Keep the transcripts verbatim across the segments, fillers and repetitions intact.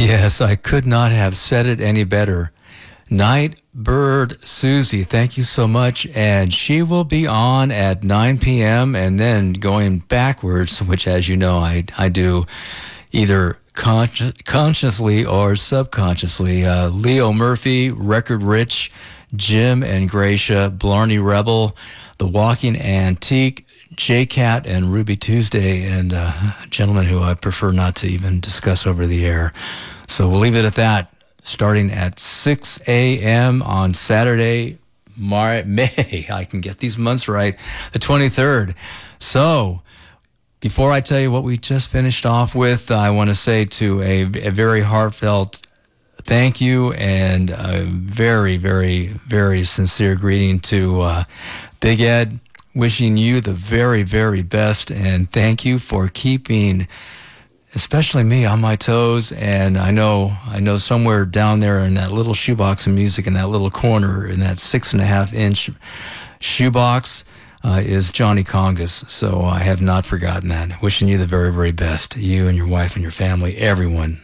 Yes, I could not have said it any better. Nightbird Susie, thank you so much. And she will be on at nine p.m. and then going backwards, which, as you know, I, I do either consci- consciously or subconsciously. Uh, Leo Murphy, Record Rich, Jim and Gracia, Blarney Rebel, The Walking Antique, J-Cat, and Ruby Tuesday, and uh, a gentleman who I prefer not to even discuss over the air. So we'll leave it at that. Starting at six a.m. on Saturday, Mar- May, I can get these months right, the twenty-third. So, before I tell you what we just finished off with, I want to say to a, a very heartfelt thank you and a very, very, very sincere greeting to uh, Big Ed, wishing you the very, very best, and thank you for keeping especially me on my toes. And I know, I know somewhere down there in that little shoebox of music, in that little corner, in that six and a half inch shoebox, uh, is Johnny Congas. So I have not forgotten that. Wishing you the very, very best, you and your wife and your family, everyone.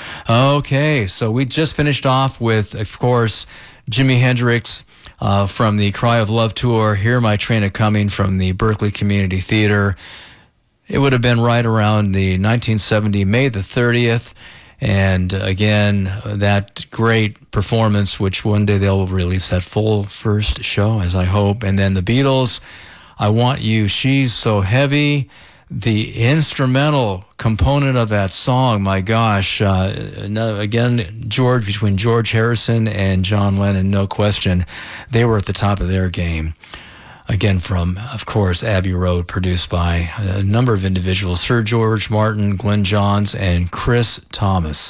Okay, so we just finished off with, of course, Jimi Hendrix uh, from the Cry of Love tour, Hear My Train A-Coming from the Berkeley Community Theater. It would have been right around the nineteen seventy, May the thirtieth. And again, that great performance, which one day they'll release that full first show, as I hope. And then the Beatles, I Want You, She's So Heavy. The instrumental component of that song, my gosh, uh, no, again, George, between George Harrison and John Lennon, no question, they were at the top of their game. Again, from, of course, Abbey Road, produced by a number of individuals, Sir George Martin, Glenn Johns, and Chris Thomas.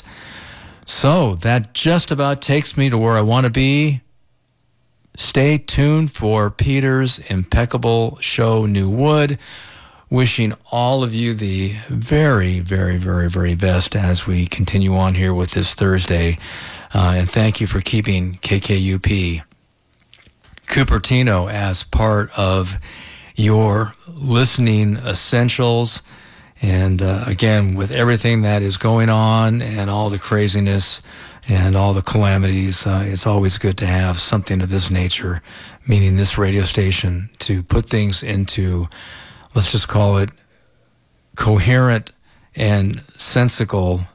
So that just about takes me to where I want to be. Stay tuned for Peter's impeccable show, New Wood. Wishing all of you the very, very, very, very best as we continue on here with this Thursday. Uh, and thank you for keeping K K U P Cupertino as part of your listening essentials. And uh, again, with everything that is going on and all the craziness and all the calamities, uh, it's always good to have something of this nature, meaning this radio station, to put things into, let's just call it, coherent and sensical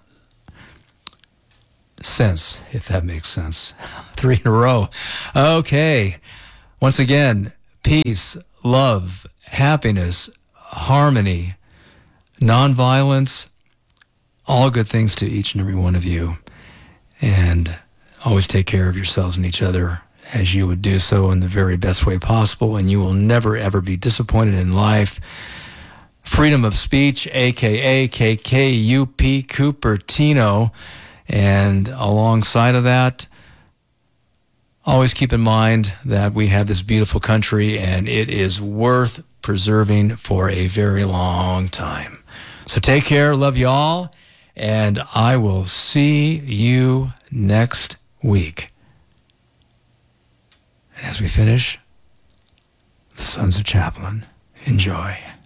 sense, if that makes sense. Three in a row. Okay. Once again, peace, love, happiness, harmony, nonviolence, all good things to each and every one of you. And always take care of yourselves and each other as you would do so in the very best way possible, and you will never, ever be disappointed in life. Freedom of speech, a k a. K K U P Cupertino. And alongside of that, always keep in mind that we have this beautiful country, and it is worth preserving for a very long time. So take care, love you all, and I will see you next week. And as we finish, the Sons of Chaplin. Enjoy.